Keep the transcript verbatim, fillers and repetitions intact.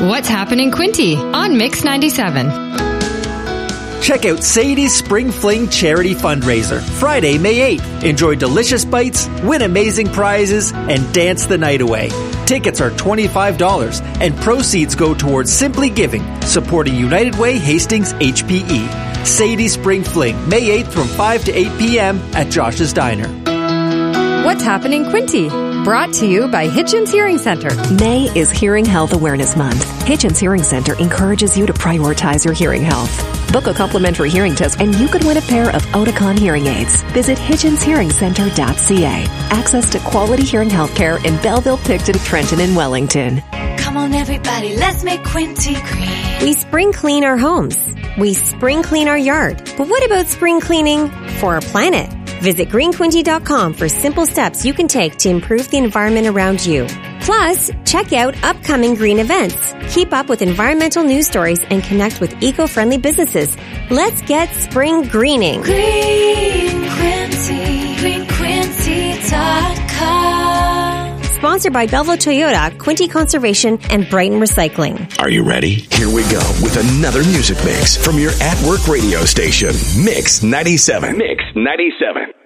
What's Happening Quinte on Mix ninety-seven. Check out Sadie's Spring Fling charity fundraiser, Friday, May eighth. Enjoy delicious bites, win amazing prizes, and dance the night away. Tickets are twenty-five dollars, and proceeds go towards Simply Giving, supporting United Way Hastings H P E. Sadie's Spring Fling, May eighth from five to eight p.m. at Josh's Diner. What's Happening Quinte? Brought to you by Hitchens Hearing Center. May is Hearing Health Awareness Month. Hitchens Hearing Center encourages you to prioritize your hearing health. Book a complimentary hearing test and you could win a pair of Oticon hearing aids. Visit hitchens hearing center dot c a. Access to quality hearing health care in Belleville, Picton, Trenton, and Wellington. Come on, everybody, let's make Quinte green. We spring clean our homes. We spring clean our yard. But what about spring cleaning for our planet? Visit green quinte dot com for simple steps you can take to improve the environment around you. Plus, check out upcoming green events. Keep up with environmental news stories and connect with eco-friendly businesses. Let's get spring greening. Green Quinte, green quinte dot com. Sponsored by Belleville Toyota, Quinte Conservation, and Brighton Recycling. Are you ready? Here we go with another music mix from your at-work radio station, Mix ninety-seven. Mix ninety-seven.